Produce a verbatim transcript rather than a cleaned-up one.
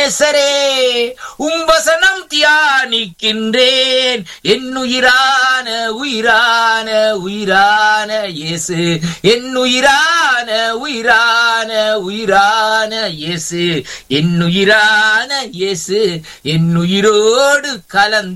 எபனேசரே, உம்பசனம் தியானிக்கின்றேன். என் உயிரான உயிரான உயிரான இயேசு, என் உயிரான உயிரான உயிரான இயேசு, என் உயிரான இயேசு, என் உயிரோடு கலந்து